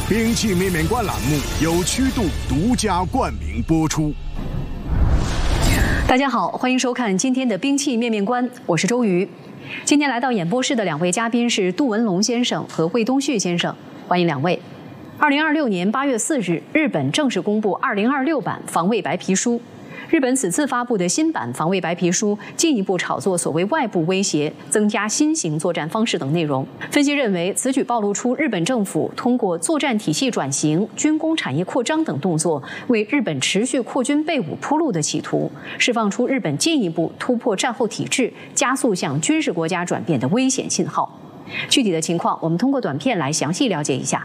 兵器面面观栏目由曲度独家冠名播出。 大家好，欢迎收看今天的兵器面面观，我是周瑜。今天来到演播室的两位嘉宾是杜文龙先生和魏东旭先生，欢迎两位。2026年8月4日，日本正式公布2026版防卫白皮书。日本此次发布的新版防卫白皮书进一步炒作所谓外部威胁、增加新型作战方式等内容。分析认为，此举暴露出日本政府通过作战体系转型、军工产业扩张等动作，为日本持续扩军备武铺路的企图，释放出日本进一步突破战后体制、加速向军事国家转变的危险信号。具体的情况，我们通过短片来详细了解一下。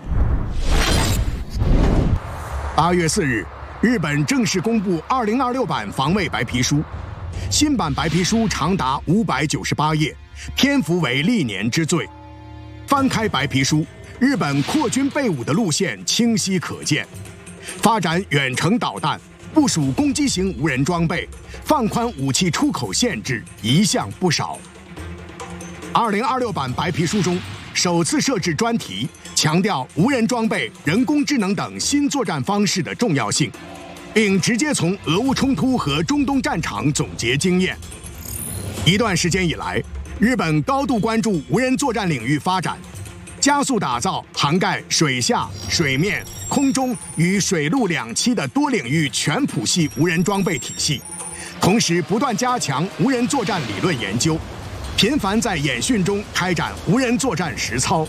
8月4日。日本正式公布2026版防卫白皮书，新版白皮书长达598页，篇幅为历年之最。翻开白皮书，日本扩军备武的路线清晰可见，发展远程导弹，部署攻击型无人装备，放宽武器出口限制，一项不少。2026版白皮书中首次设置专题，强调无人装备、人工智能等新作战方式的重要性，并直接从俄乌冲突和中东战场总结经验。一段时间以来，日本高度关注无人作战领域发展，加速打造涵盖水下、水面、空中与水陆两栖的多领域全谱系无人装备体系，同时不断加强无人作战理论研究，频繁在演训中开展无人作战实操，